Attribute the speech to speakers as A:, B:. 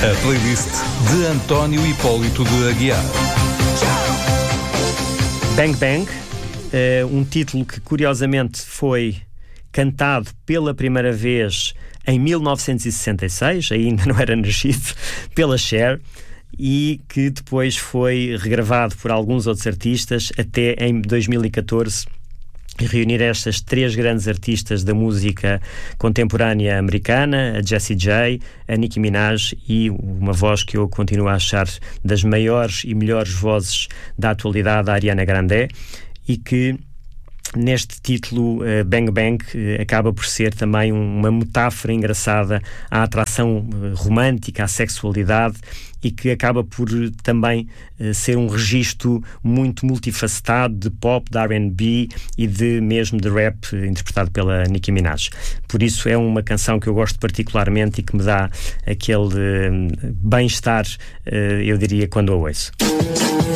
A: A playlist de António Hipólito de Aguiar.
B: Bang Bang, um título que curiosamente foi cantado pela primeira vez em 1966, ainda não era nascido, pela Cher, e que depois foi regravado por alguns outros artistas até em 2014, e reunir estas três grandes artistas da música contemporânea americana, a Jessie J, a Nicki Minaj e uma voz que eu continuo a achar das maiores e melhores vozes da atualidade, a Ariana Grande, e que neste título Bang Bang acaba por ser também uma metáfora engraçada à atração romântica, à sexualidade, e que acaba por também ser um registro muito multifacetado de pop, de R&B e mesmo de rap, interpretado pela Nicki Minaj. Por isso é uma canção que eu gosto particularmente e que me dá aquele bem-estar, eu diria, quando a ouço.